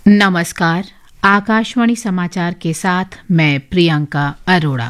नमस्कार। आकाशवाणी समाचार के साथ मैं प्रियंका अरोड़ा।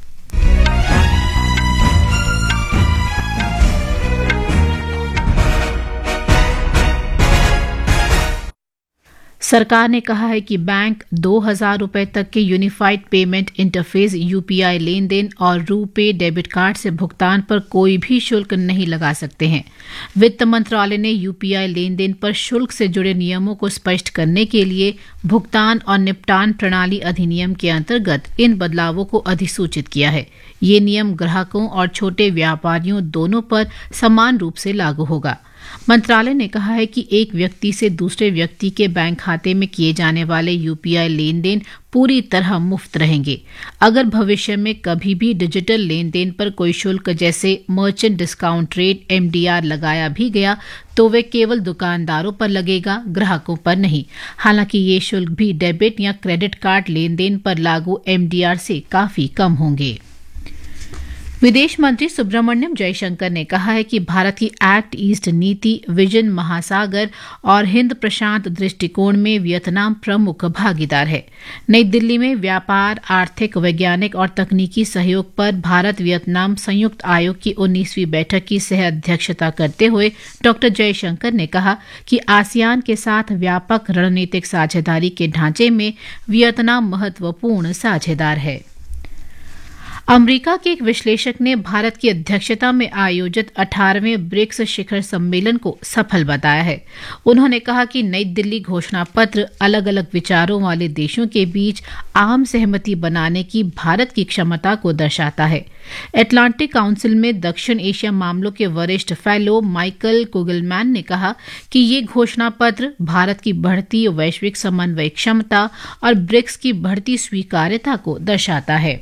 सरकार ने कहा है कि बैंक 2,000 रुपए तक के यूनिफाइड पेमेंट इंटरफेस यूपीआई लेन देन और रूपे डेबिट कार्ड से भुगतान पर कोई भी शुल्क नहीं लगा सकते हैं। वित्त मंत्रालय ने यूपीआई लेन देन पर शुल्क से जुड़े नियमों को स्पष्ट करने के लिए भुगतान और निपटान प्रणाली अधिनियम के अंतर्गत इन बदलावों को अधिसूचित किया है। ये नियम ग्राहकों और छोटे व्यापारियों दोनों पर समान रूप से लागू होगा। मंत्रालय ने कहा है कि एक व्यक्ति से दूसरे व्यक्ति के बैंक खाते में किए जाने वाले यूपीआई लेन देन पूरी तरह मुफ्त रहेंगे। अगर भविष्य में कभी भी डिजिटल लेन देन पर कोई शुल्क जैसे मर्चेंट डिस्काउंट रेट MDR लगाया भी गया तो वे केवल दुकानदारों पर लगेगा, ग्राहकों पर नहीं। हालांकि ये शुल्क भी डेबिट या क्रेडिट कार्ड लेन देन पर लागू MDR से काफी कम होंगे। विदेश मंत्री सुब्रमण्यम जयशंकर ने कहा है कि भारत की एक्ट ईस्ट नीति, विजन महासागर और हिंद प्रशांत दृष्टिकोण में वियतनाम प्रमुख भागीदार है। नई दिल्ली में व्यापार, आर्थिक, वैज्ञानिक और तकनीकी सहयोग पर भारत वियतनाम संयुक्त आयोग की 19वीं बैठक की सह अध्यक्षता करते हुए डॉ जयशंकर ने कहा कि आसियान के साथ व्यापक रणनीतिक साझेदारी के ढांचे में वियतनाम महत्वपूर्ण साझेदार है। अमेरिका के एक विश्लेषक ने भारत की अध्यक्षता में आयोजित 18वें ब्रिक्स शिखर सम्मेलन को सफल बताया है। उन्होंने कहा कि नई दिल्ली घोषणा पत्र अलग अलग विचारों वाले देशों के बीच आम सहमति बनाने की भारत की क्षमता को दर्शाता है। एटलांटिक काउंसिल में दक्षिण एशिया मामलों के वरिष्ठ फेलो माइकल कुगलमैन ने कहा कि ये घोषणा पत्र भारत की बढ़ती वैश्विक समन्वय क्षमता और ब्रिक्स की बढ़ती स्वीकार्यता को दर्शाता है।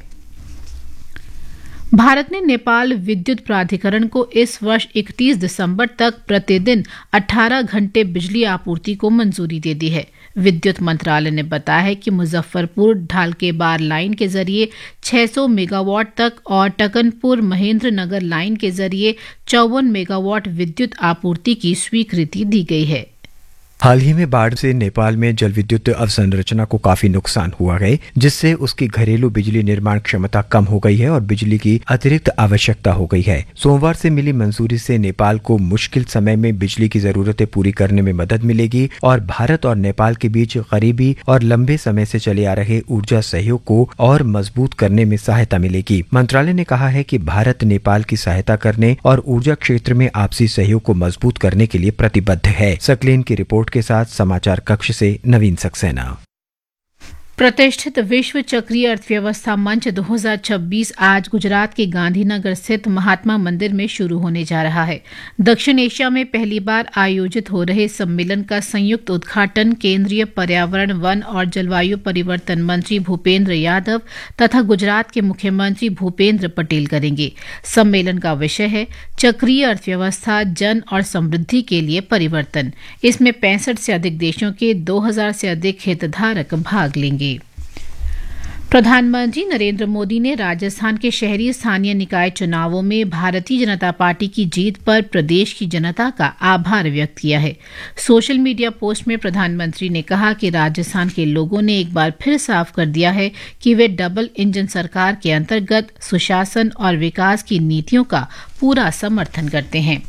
भारत ने नेपाल विद्युत प्राधिकरण को इस वर्ष 31 दिसंबर तक प्रतिदिन 18 घंटे बिजली आपूर्ति को मंजूरी दे दी है। विद्युत मंत्रालय ने बताया है कि मुजफ्फरपुर ढालकेबार लाइन के जरिए 600 मेगावाट तक और टकनपुर महेंद्र नगर लाइन के जरिए 54 मेगावाट विद्युत आपूर्ति की स्वीकृति दी गई है। हाल ही में बाढ़ से नेपाल में जल विद्युत अवसंरचना को काफी नुकसान हुआ है, जिससे उसकी घरेलू बिजली निर्माण क्षमता कम हो गई है और बिजली की अतिरिक्त आवश्यकता हो गई है। सोमवार से मिली मंजूरी से नेपाल को मुश्किल समय में बिजली की जरूरतें पूरी करने में मदद मिलेगी और भारत और नेपाल के बीच करीबी और लंबे समय से चले आ रहे ऊर्जा सहयोग को और मजबूत करने में सहायता मिलेगी। मंत्रालय ने कहा है कि भारत नेपाल की सहायता करने और ऊर्जा क्षेत्र में आपसी सहयोग को मजबूत करने के लिए प्रतिबद्ध है। सकलेन की रिपोर्ट के साथ समाचार कक्ष से नवीन सक्सेना। प्रतिष्ठित विश्व चक्रीय अर्थव्यवस्था मंच 2026 आज गुजरात के गांधीनगर स्थित महात्मा मंदिर में शुरू होने जा रहा है। दक्षिण एशिया में पहली बार आयोजित हो रहे सम्मेलन का संयुक्त उद्घाटन केंद्रीय पर्यावरण, वन और जलवायु परिवर्तन मंत्री भूपेंद्र यादव तथा गुजरात के मुख्यमंत्री भूपेंद्र पटेल करेंगे। सम्मेलन का विषय है चक्रीय अर्थव्यवस्था, जन और समृद्धि के लिए परिवर्तन। इसमें 65 से अधिक देशों के 2000 से अधिक हितधारक भाग लेंगे। प्रधानमंत्री नरेंद्र मोदी ने राजस्थान के शहरी स्थानीय निकाय चुनावों में भारतीय जनता पार्टी की जीत पर प्रदेश की जनता का आभार व्यक्त किया है। सोशल मीडिया पोस्ट में प्रधानमंत्री ने कहा कि राजस्थान के लोगों ने एक बार फिर साफ कर दिया है कि वे डबल इंजन सरकार के अंतर्गत सुशासन और विकास की नीतियों का पूरा समर्थन करते हैं।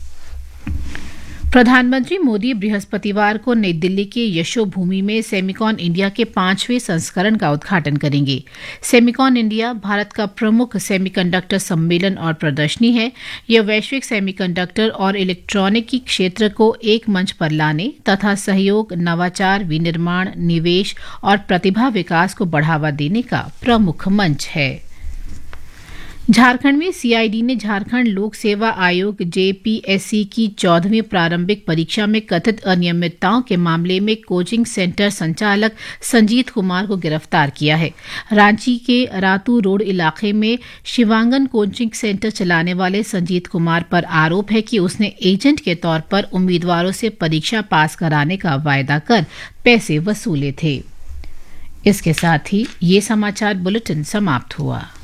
प्रधानमंत्री मोदी बृहस्पतिवार को नई दिल्ली के यशोभूमि में सेमिकॉन इंडिया के 5वें संस्करण का उद्घाटन करेंगे। सेमिकॉन इंडिया भारत का प्रमुख सेमीकंडक्टर सम्मेलन और प्रदर्शनी है। यह वैश्विक सेमीकंडक्टर और इलेक्ट्रॉनिकी क्षेत्र को एक मंच पर लाने तथा सहयोग, नवाचार, विनिर्माण, निवेश और प्रतिभा विकास को बढ़ावा देने का प्रमुख मंच है। झारखंड में CID ने झारखंड लोक सेवा आयोग JPSC की 14वीं प्रारंभिक परीक्षा में कथित अनियमितताओं के मामले में कोचिंग सेंटर संचालक संजीत कुमार को गिरफ्तार किया है। रांची के रातू रोड इलाके में शिवांगन कोचिंग सेंटर चलाने वाले संजीत कुमार पर आरोप है कि उसने एजेंट के तौर पर उम्मीदवारों से परीक्षा पास कराने का वायदा कर पैसे वसूले थे। इसके साथ ही ये समाचार बुलेटिन समाप्त हुआ।